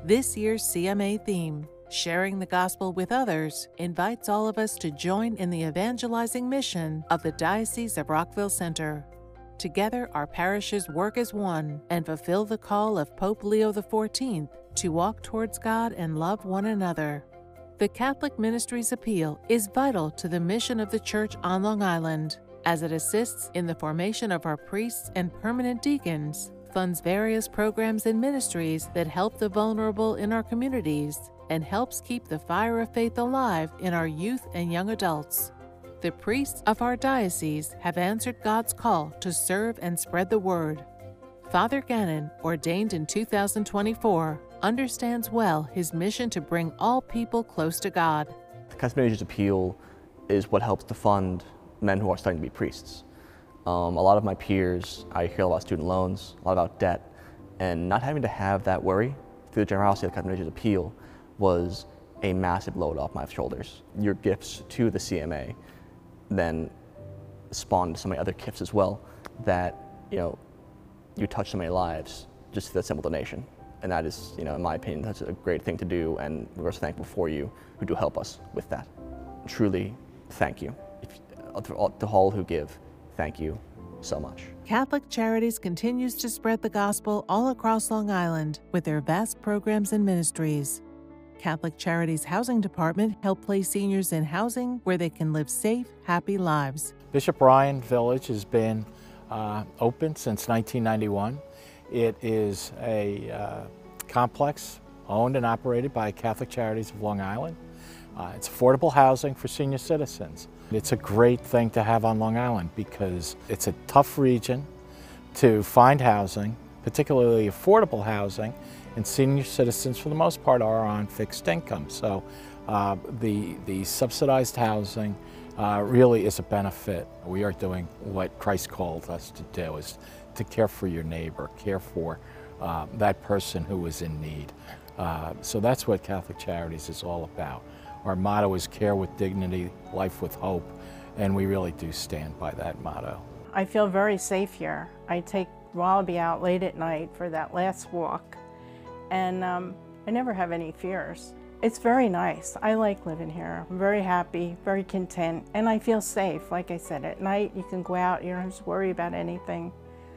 This year's CMA theme, Sharing the Gospel with Others, invites all of us to join in the evangelizing mission of the Diocese of Rockville Centre. Together, our parishes work as one and fulfill the call of Pope Leo XIV to walk towards God and love one another. The Catholic Ministries Appeal is vital to the mission of the Church on Long Island, as it assists in the formation of our priests and permanent deacons, funds various programs and ministries that help the vulnerable in our communities, and helps keep the fire of faith alive in our youth and young adults. The priests of our diocese have answered God's call to serve and spread the word. Father Gannon, ordained in 2024, understands well his mission to bring all people close to God. The Catholic Ministries Appeal is what helps to fund men who are starting to be priests. A lot of my peers, I hear a lot about student loans, a lot about debt, and not having to have that worry through the generosity of the Catholic Ministries Appeal was a massive load off my shoulders. Your gifts to the CMA then spawned so many other gifts as well that, you touch so many lives just through that simple donation. And that is, in my opinion, that's a great thing to do, and we're so thankful for you who do help us with that. Truly, thank you. To all who give, thank you so much. Catholic Charities continues to spread the gospel all across Long Island with their vast programs and ministries. Catholic Charities Housing Department help place seniors in housing where they can live safe, happy lives. Bishop Ryan Village has been open since 1991. It is a complex owned and operated by Catholic Charities of Long Island. It's affordable housing for senior citizens. It's a great thing to have on Long Island because it's a tough region to find housing, particularly affordable housing, and senior citizens for the most part are on fixed income. So the subsidized housing really is a benefit. We are doing what Christ called us to do, is to care for your neighbor, care for that person who is in need. So that's what Catholic Charities is all about. Our motto is care with dignity, life with hope, and we really do stand by that motto. I feel very safe here. I take Wallaby out late at night for that last walk, and I never have any fears. It's very nice. I like living here. I'm very happy, very content, and I feel safe. Like I said, at night you can go out, you don't have to worry about anything,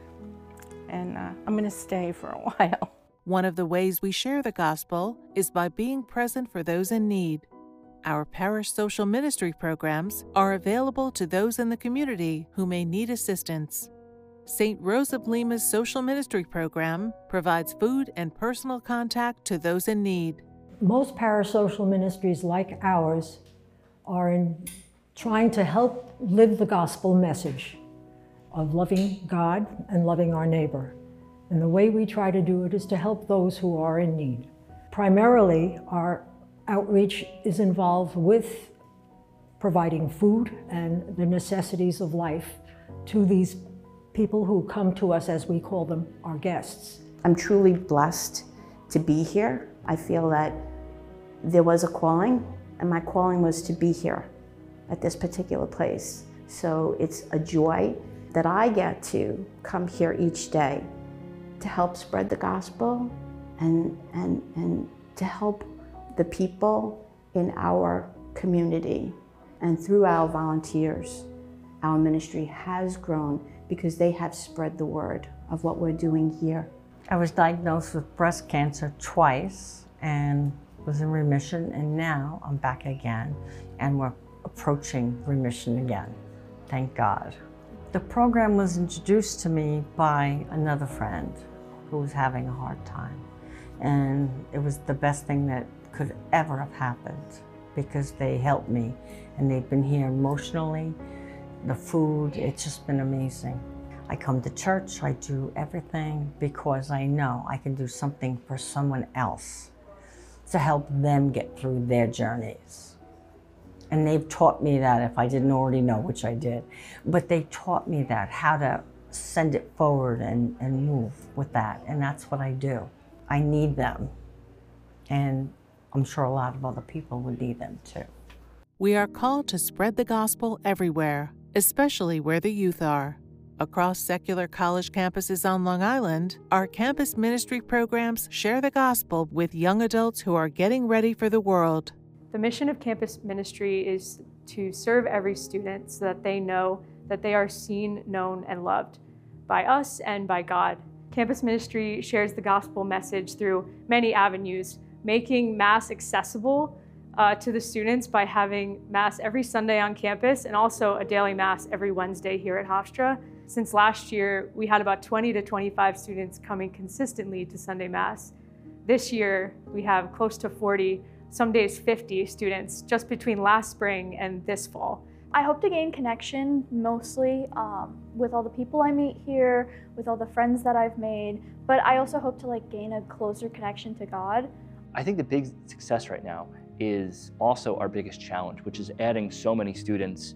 and I'm going to stay for a while. One of the ways we share the gospel is by being present for those in need. Our parish social ministry programs are available to those in the community who may need assistance. St. Rose of Lima's social ministry program provides food and personal contact to those in need. Most parish social ministries like ours are trying to help live the gospel message of loving God and loving our neighbor. And the way we try to do it is to help those who are in need. Primarily, our outreach is involved with providing food and the necessities of life to these people who come to us, as we call them, our guests. I'm truly blessed to be here. I feel that there was a calling, and my calling was to be here at this particular place. So it's a joy that I get to come here each day to help spread the gospel and to help the people in our community. And through our volunteers, our ministry has grown because they have spread the word of what we're doing here. I was diagnosed with breast cancer twice and was in remission, and now I'm back again and we're approaching remission again. Thank God. The program was introduced to me by another friend who was having a hard time, and it was the best thing that could ever have happened because they helped me and they've been here emotionally. The food, it's just been amazing. I come to church, I do everything because I know I can do something for someone else to help them get through their journeys. And they've taught me that, if I didn't already know, which I did, but they taught me that, how to send it forward and move with that, and that's what I do. I need them, and I'm sure a lot of other people would need them too. We are called to spread the gospel everywhere, especially where the youth are. Across secular college campuses on Long Island, our campus ministry programs share the gospel with young adults who are getting ready for the world. The mission of campus ministry is to serve every student so that they know that they are seen, known, and loved by us and by God. Campus ministry shares the gospel message through many avenues, making Mass accessible to the students by having Mass every Sunday on campus and also a daily Mass every Wednesday here at Hofstra. Since last year, we had about 20 to 25 students coming consistently to Sunday Mass. This year, we have close to 40, some days 50 students just between last spring and this fall. I hope to gain connection mostly with all the people I meet here, with all the friends that I've made, but I also hope to gain a closer connection to God. I think the big success right now is also our biggest challenge, which is adding so many students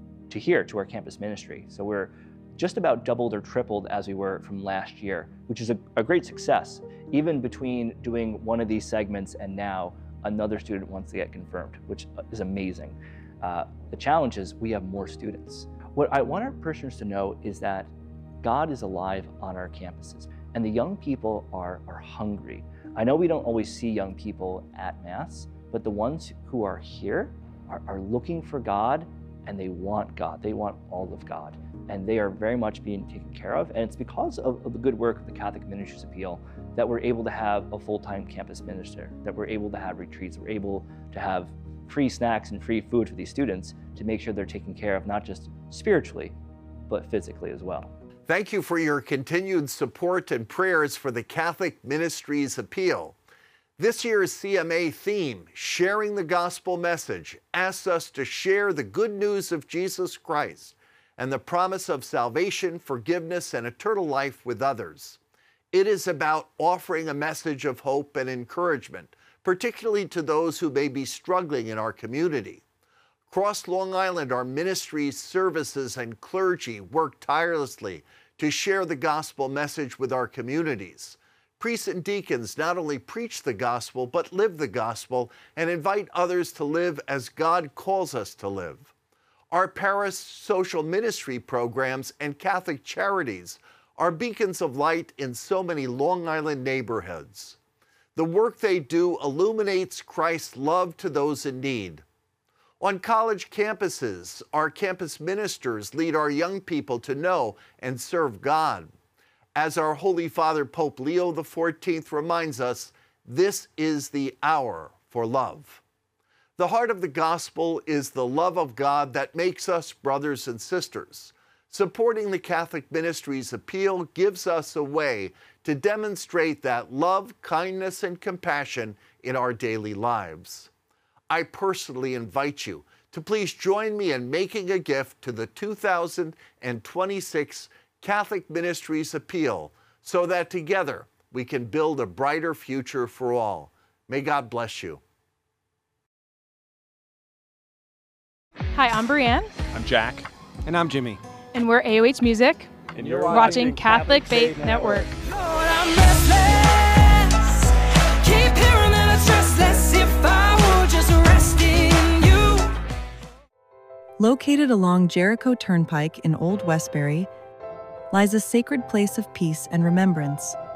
to our campus ministry. So we're just about doubled or tripled as we were from last year, which is a great success. Even between doing one of these segments and now, another student wants to get confirmed, which is amazing. The challenge is we have more students. What I want our parishioners to know is that God is alive on our campuses, and the young people are hungry. I know we don't always see young people at Mass, but the ones who are here are looking for God, and they want God. They want all of God, and they are very much being taken care of. And it's because of the good work of the Catholic Ministries Appeal that we're able to have a full-time campus minister, that we're able to have retreats, we're able to have free snacks and free food for these students to make sure they're taken care of, not just spiritually, but physically as well. Thank you for your continued support and prayers for the Catholic Ministries Appeal. This year's CMA theme, Sharing the Gospel Message, asks us to share the good news of Jesus Christ and the promise of salvation, forgiveness, and eternal life with others. It is about offering a message of hope and encouragement, particularly to those who may be struggling in our community. Across Long Island, our ministries, services, and clergy work tirelessly to share the gospel message with our communities. Priests and deacons not only preach the gospel, but live the gospel and invite others to live as God calls us to live. Our parish social ministry programs and Catholic charities are beacons of light in so many Long Island neighborhoods. The work they do illuminates Christ's love to those in need. On college campuses, our campus ministers lead our young people to know and serve God. As our Holy Father Pope Leo XIV reminds us, this is the hour for love. The heart of the gospel is the love of God that makes us brothers and sisters. Supporting the Catholic Ministries Appeal gives us a way to demonstrate that love, kindness, and compassion in our daily lives. I personally invite you to please join me in making a gift to the 2026 Catholic Ministries Appeal so that together we can build a brighter future for all. May God bless you. Hi, I'm Brianne. I'm Jack. And I'm Jimmy. And we're AOH Music. And you're watching Catholic Faith Network. Lord, I'm restless. Keep hearing that I trust less if I would just rest in you. Located along Jericho Turnpike in Old Westbury lies a sacred place of peace and remembrance,